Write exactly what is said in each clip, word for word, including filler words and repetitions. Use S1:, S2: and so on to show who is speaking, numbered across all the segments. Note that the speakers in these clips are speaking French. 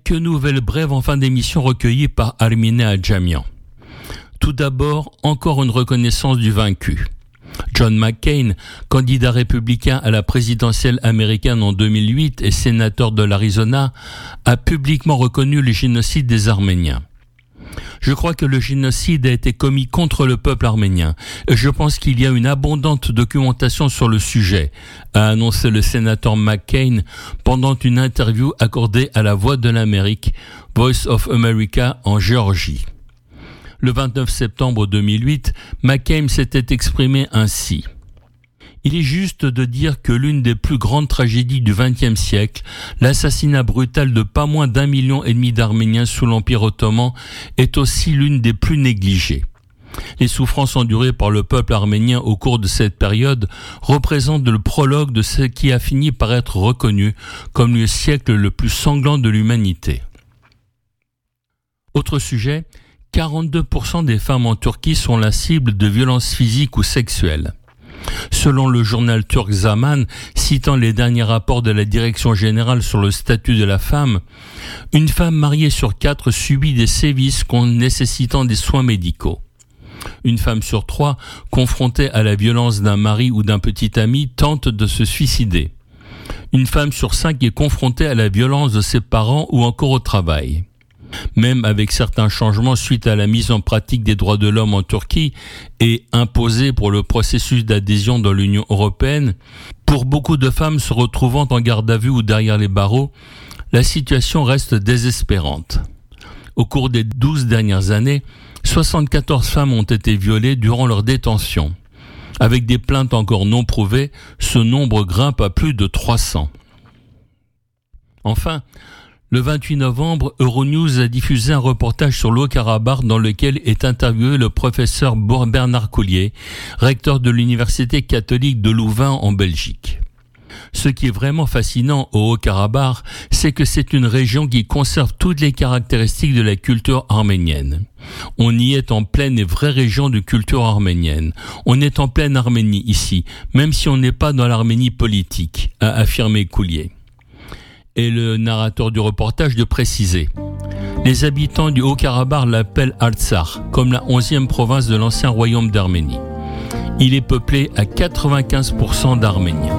S1: Quelques nouvelles brèves en fin d'émission recueillies par Arminet Adjamian. Tout d'abord, encore une reconnaissance du vaincu. John McCain, candidat républicain à la présidentielle américaine en deux mille huit et sénateur de l'Arizona, a publiquement reconnu le génocide des Arméniens. Je crois que le génocide a été commis contre le peuple arménien et je pense qu'il y a une abondante documentation sur le sujet, a annoncé le sénateur McCain pendant une interview accordée à la Voix de l'Amérique, Voice of America en Géorgie. Le vingt-neuf septembre deux mille huit, McCain s'était exprimé ainsi. Il est juste de dire que l'une des plus grandes tragédies du vingtième siècle, l'assassinat brutal de pas moins d'un million et demi d'Arméniens sous l'Empire ottoman, est aussi l'une des plus négligées. Les souffrances endurées par le peuple arménien au cours de cette période représentent le prologue de ce qui a fini par être reconnu comme le siècle le plus sanglant de l'humanité. Autre sujet, quarante-deux pour cent des femmes en Turquie sont la cible de violences physiques ou sexuelles. Selon le journal turc Zaman, citant les derniers rapports de la Direction générale sur le statut de la femme, une femme mariée sur quatre subit des sévices nécessitant des soins médicaux. Une femme sur trois, confrontée à la violence d'un mari ou d'un petit ami, tente de se suicider. Une femme sur cinq est confrontée à la violence de ses parents ou encore au travail. Même avec certains changements suite à la mise en pratique des droits de l'homme en Turquie et imposés pour le processus d'adhésion dans l'Union européenne, pour beaucoup de femmes se retrouvant en garde à vue ou derrière les barreaux, la situation reste désespérante. Au cours des douze dernières années, soixante-quatorze femmes ont été violées durant leur détention. Avec des plaintes encore non prouvées, ce nombre grimpe à plus de trois cents. Enfin, le vingt-huit novembre, Euronews a diffusé un reportage sur le Haut-Karabakh dans lequel est interviewé le professeur Bernard Coulier, recteur de l'Université catholique de Louvain en Belgique. Ce qui est vraiment fascinant au Haut-Karabakh, c'est que c'est une région qui conserve toutes les caractéristiques de la culture arménienne. On y est en pleine et vraie région de culture arménienne. On est en pleine Arménie ici, même si on n'est pas dans l'Arménie politique, a affirmé Coulier. Et le narrateur du reportage de préciser. Les habitants du Haut-Karabakh l'appellent Artsakh, comme la onzième province de l'ancien royaume d'Arménie. Il est peuplé à quatre-vingt-quinze pour cent d'Arméniens.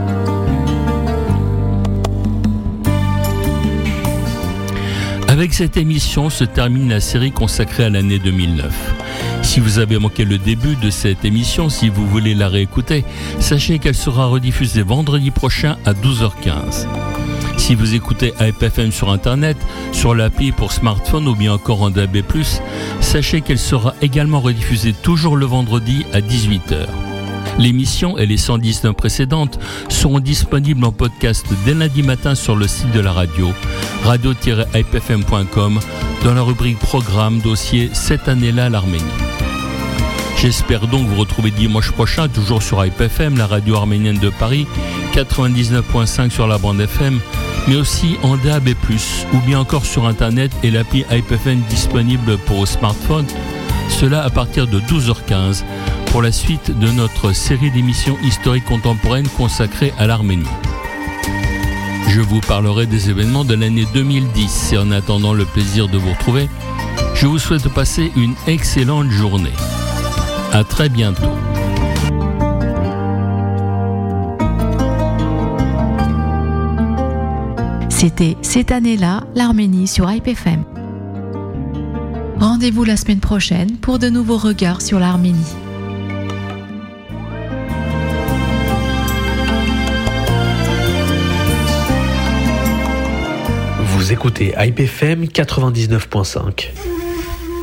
S1: Avec cette émission se termine la série consacrée à l'année deux mille neuf. Si vous avez manqué le début de cette émission, si vous voulez la réécouter, sachez qu'elle sera rediffusée vendredi prochain à douze heures quinze. Si vous écoutez A P F M sur Internet, sur l'appli pour smartphone ou bien encore en D A B plus, sachez qu'elle sera également rediffusée toujours le vendredi à dix-huit heures. L'émission et les cent dix-neuf précédentes seront disponibles en podcast dès lundi matin sur le site de la radio, radio tiret a p f m point com, dans la rubrique Programme, dossier Cette année-là l'Arménie. J'espère donc vous retrouver dimanche prochain, toujours sur I P F M, la radio arménienne de Paris, quatre-vingt-dix-neuf virgule cinq sur la bande F M, mais aussi en D A B plus, ou bien encore sur Internet et l'appli I P F M disponible pour smartphone, cela à partir de douze heures quinze, pour la suite de notre série d'émissions historiques contemporaines consacrée à l'Arménie. Je vous parlerai des événements de l'année deux mille dix et en attendant le plaisir de vous retrouver, je vous souhaite de passer une excellente journée. À très bientôt.
S2: C'était Cette année-là, l'Arménie sur I P F M. Rendez-vous la semaine prochaine pour de nouveaux regards sur l'Arménie.
S3: Vous écoutez I P F M quatre-vingt-dix-neuf virgule cinq.